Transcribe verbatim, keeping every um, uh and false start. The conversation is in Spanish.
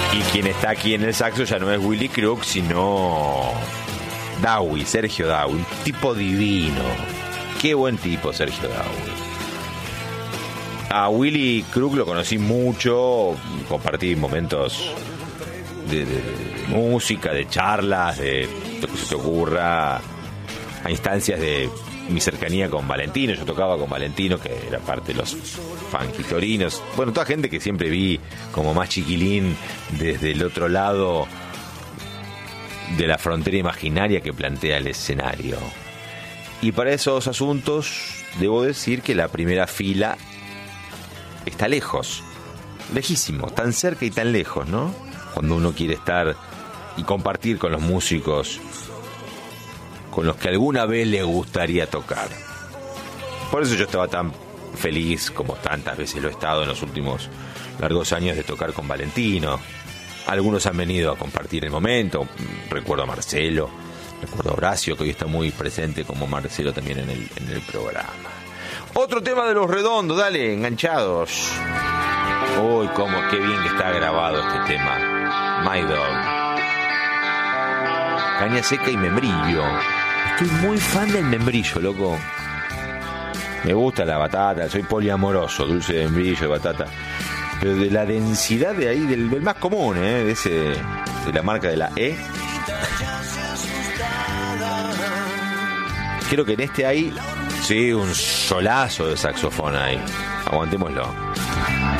Y quien está aquí en el saxo ya no es Willy Crook, sino Dawi, Sergio Dawi, un tipo divino. Qué buen tipo, Sergio Dawi. A Willy Crook lo conocí mucho, compartí momentos de, de, de música, de charlas, de lo que se te ocurra, a instancias de mi cercanía con Valentino. Yo tocaba con Valentino, que era parte de los Fangitorinos. Bueno, toda gente que siempre vi como más chiquilín desde el otro lado de la frontera imaginaria que plantea el escenario. Y para esos asuntos debo decir que la primera fila está lejos, lejísimo, tan cerca y tan lejos, ¿no? Cuando uno quiere estar y compartir con los músicos con los que alguna vez le gustaría tocar. Por eso yo estaba tan feliz, como tantas veces lo he estado en los últimos largos años, de tocar con Valentino. Algunos han venido a compartir el momento. Recuerdo a Marcelo, recuerdo a Horacio, que hoy está muy presente como Marcelo también en el, en el programa. Otro tema de Los Redondos, dale, enganchados. Uy, cómo, qué bien que está grabado este tema. My Dog. Caña seca y membrillo. Estoy muy fan del membrillo, loco. Me gusta la batata, soy poliamoroso, dulce de membrillo, de batata. Pero de la densidad de ahí, del, del más común, ¿eh? De ese, de la marca de la E. Creo que en este hay, sí, un solazo de saxofón ahí. Aguantémoslo.